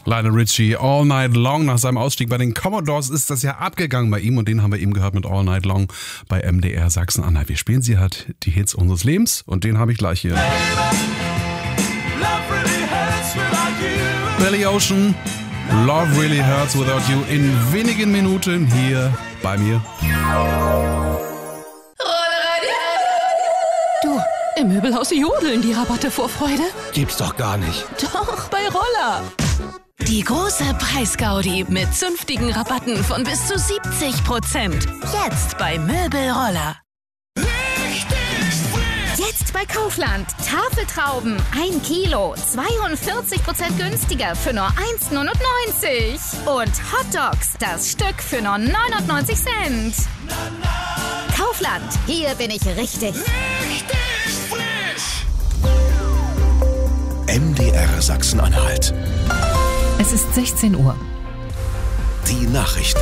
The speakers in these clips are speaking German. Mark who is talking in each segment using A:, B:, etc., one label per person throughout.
A: Lionel Richie, All Night Long. Nach seinem Ausstieg bei den Commodores ist das ja abgegangen bei ihm und den haben wir eben gehört mit All Night Long bei MDR Sachsen-Anhalt. Wir spielen sie halt die Hits unseres Lebens und den habe ich gleich hier. Billy Ocean, Love Really Hurts Without You in wenigen Minuten hier bei mir.
B: Du, im Möbelhaus jodeln die Rabatte vor Freude.
C: Gibt's doch gar nicht.
B: Doch, bei Roller. Die große Preisgaudi mit zünftigen Rabatten von bis zu 70%. Jetzt bei Möbelroller.
D: Jetzt bei Kaufland. Tafeltrauben 1 Kilo, 42% günstiger für nur 1,99. Und Hotdogs, das Stück für nur 99 Cent. Kaufland, hier bin ich richtig.
C: MDR Sachsen-Anhalt.
E: Es ist 16 Uhr.
C: Die Nachrichten.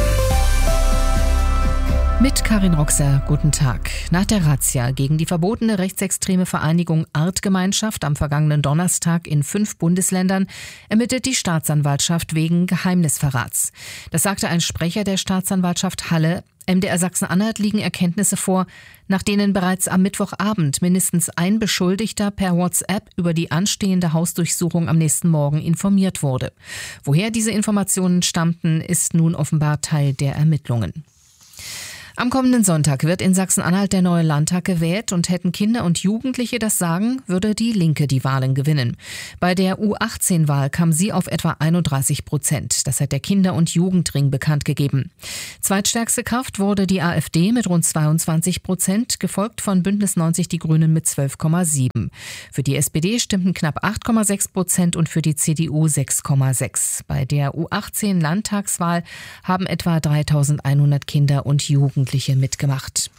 E: Mit Karin Roxer, guten Tag. Nach der Razzia gegen die verbotene rechtsextreme Vereinigung Artgemeinschaft am vergangenen Donnerstag in 5 Bundesländern ermittelt die Staatsanwaltschaft wegen Geheimnisverrats. Das sagte ein Sprecher der Staatsanwaltschaft Halle. MDR Sachsen-Anhalt liegen Erkenntnisse vor, nach denen bereits am Mittwochabend mindestens ein Beschuldigter per WhatsApp über die anstehende Hausdurchsuchung am nächsten Morgen informiert wurde. Woher diese Informationen stammten, ist nun offenbar Teil der Ermittlungen. Am kommenden Sonntag wird in Sachsen-Anhalt der neue Landtag gewählt und hätten Kinder und Jugendliche das Sagen, würde die Linke die Wahlen gewinnen. Bei der U18-Wahl kam sie auf etwa 31%. Das hat der Kinder- und Jugendring bekannt gegeben. Zweitstärkste Kraft wurde die AfD mit rund 22%, gefolgt von Bündnis 90 Die Grünen mit 12,7%. Für die SPD stimmten knapp 8,6% und für die CDU 6,6%. Bei der U18-Landtagswahl haben etwa 3.100 Kinder und Jugendliche mitgemacht.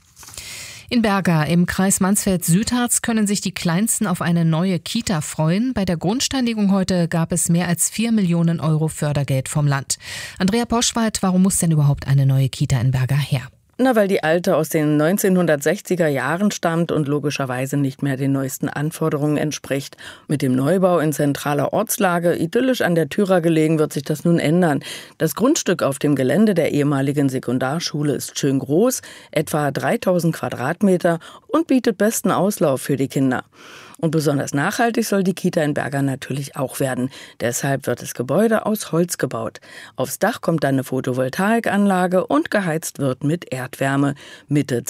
E: In Berga im Kreis Mansfeld-Südharz können sich die Kleinsten auf eine neue Kita freuen. Bei der Grundsteinigung heute gab es mehr als 4 Millionen Euro Fördergeld vom Land. Andrea Poschwald, warum muss denn überhaupt eine neue Kita in Berga her?
F: Weil die alte aus den 1960er Jahren stammt und logischerweise nicht mehr den neuesten Anforderungen entspricht. Mit dem Neubau in zentraler Ortslage, idyllisch an der Thürer gelegen, wird sich das nun ändern. Das Grundstück auf dem Gelände der ehemaligen Sekundarschule ist schön groß, etwa 3000 Quadratmeter und bietet besten Auslauf für die Kinder. Und besonders nachhaltig soll die Kita in Berga natürlich auch werden. Deshalb wird das Gebäude aus Holz gebaut. Aufs Dach kommt dann eine Photovoltaikanlage und geheizt wird mit Erdwärme. Mitte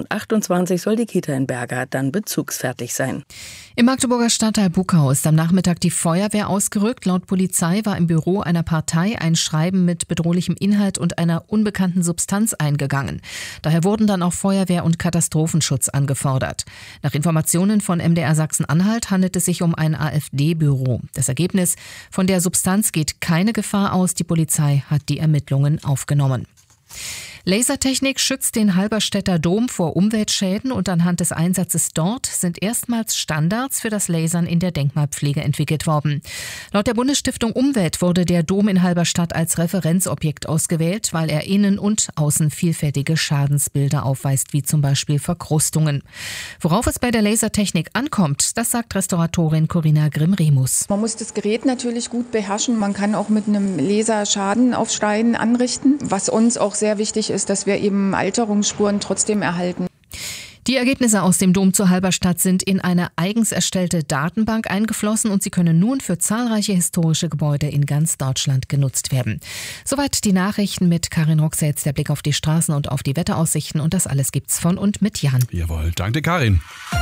F: 2028 soll die Kita in Berga dann bezugsfertig sein.
E: Im Magdeburger Stadtteil Buckau ist am Nachmittag die Feuerwehr ausgerückt. Laut Polizei war im Büro einer Partei ein Schreiben mit bedrohlichem Inhalt und einer unbekannten Substanz eingegangen. Daher wurden dann auch Feuerwehr und Katastrophenschutz angefordert. Nach Informationen von MDR Sachsen-Anhalt handelt es sich um ein AfD-Büro. Das Ergebnis: von der Substanz geht keine Gefahr aus. Die Polizei hat die Ermittlungen aufgenommen. Lasertechnik schützt den Halberstädter Dom vor Umweltschäden und anhand des Einsatzes dort sind erstmals Standards für das Lasern in der Denkmalpflege entwickelt worden. Laut der Bundesstiftung Umwelt wurde der Dom in Halberstadt als Referenzobjekt ausgewählt, weil er innen und außen vielfältige Schadensbilder aufweist, wie zum Beispiel Verkrustungen. Worauf es bei der Lasertechnik ankommt, das sagt Restauratorin Corinna Grimm-Remus.
G: Man muss das Gerät natürlich gut beherrschen. Man kann auch mit einem Laser Schaden auf Steinen anrichten. Was uns auch sehr wichtig ist, dass wir eben Alterungsspuren trotzdem erhalten.
E: Die Ergebnisse aus dem Dom zu Halberstadt sind in eine eigens erstellte Datenbank eingeflossen und sie können nun für zahlreiche historische Gebäude in ganz Deutschland genutzt werden. Soweit die Nachrichten mit Karin Roxer. Jetzt der Blick auf die Straßen und auf die Wetteraussichten und das alles gibt's von und mit Jan.
A: Jawohl, danke Karin.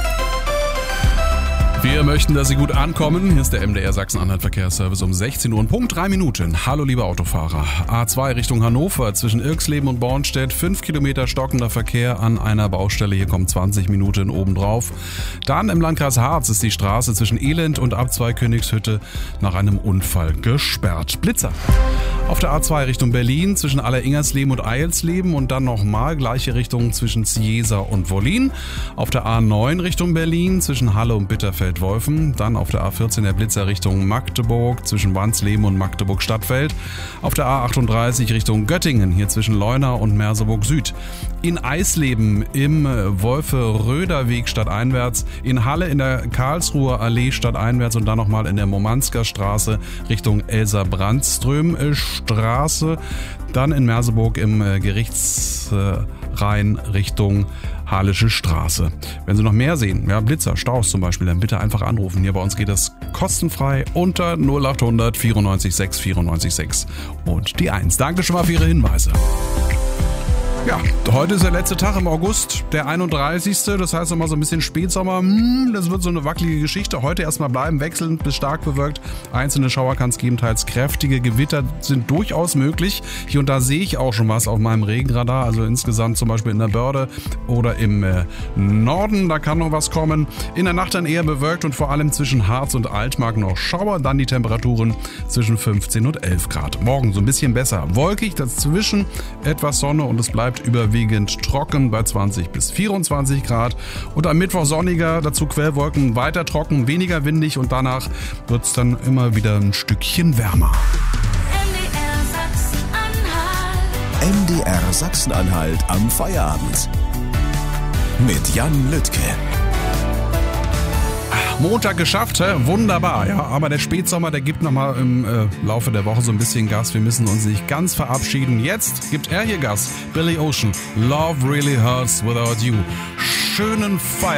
A: Wir möchten, dass Sie gut ankommen. Hier ist der MDR Sachsen-Anhalt Verkehrsservice um 16 Uhr und Punkt 3 Minuten. Hallo liebe Autofahrer. A2 Richtung Hannover zwischen Irxleben und Bornstedt. 5 Kilometer stockender Verkehr an einer Baustelle. Hier kommen 20 Minuten obendrauf. Dann im Landkreis Harz ist die Straße zwischen Elend und Abzweig Königshütte nach einem Unfall gesperrt. Blitzer. Auf der A2 Richtung Berlin zwischen Alleringersleben und Eilsleben und dann nochmal gleiche Richtung zwischen Ziesa und Wollin. Auf der A9 Richtung Berlin zwischen Halle und Bitterfeld Stadtfeld-Wolfen. Dann auf der A14 der Blitzer Richtung Magdeburg zwischen Wansleben und Magdeburg-Stadtfeld. Auf der A38 Richtung Göttingen, hier zwischen Leuna und Merseburg Süd. In Eisleben im Wolfe-Röder-Weg stadteinwärts. In Halle in der Karlsruher Allee stadteinwärts und dann nochmal in der Momansker Straße Richtung Elsa-Brandström-Straße. Dann in Merseburg im Gerichtsrhein Richtung Halische Straße. Wenn Sie noch mehr sehen, ja, Blitzer, Staus zum Beispiel, dann bitte einfach anrufen. Hier bei uns geht das kostenfrei unter 0800 94 6 94 6 und die 1. Danke schon mal für Ihre Hinweise. Ja, heute ist der letzte Tag im August, der 31. Das heißt nochmal so ein bisschen Spätsommer. Das wird so eine wackelige Geschichte. Heute erstmal bleiben, wechselnd bis stark bewölkt. Einzelne Schauer kann es geben, teils kräftige Gewitter sind durchaus möglich. Hier und da sehe ich auch schon was auf meinem Regenradar. Also insgesamt zum Beispiel in der Börde oder im Norden, da kann noch was kommen. In der Nacht dann eher bewölkt und vor allem zwischen Harz und Altmark noch Schauer. Dann die Temperaturen zwischen 15 und 11 Grad. Morgen so ein bisschen besser. Wolkig, dazwischen etwas Sonne und es bleibt überwiegend trocken bei 20 bis 24 Grad. Und am Mittwoch sonniger, dazu Quellwolken, weiter trocken, weniger windig und danach wird es dann immer wieder ein Stückchen wärmer.
C: MDR Sachsen-Anhalt am Feierabend. Mit Jan Lüttke.
A: Montag geschafft, wunderbar. Ja, aber der Spätsommer, der gibt nochmal im Laufe der Woche so ein bisschen Gas. Wir müssen uns nicht ganz verabschieden. Jetzt gibt er hier Gas. Billy Ocean, Love Really Hurts Without You. Schönen Feierabend.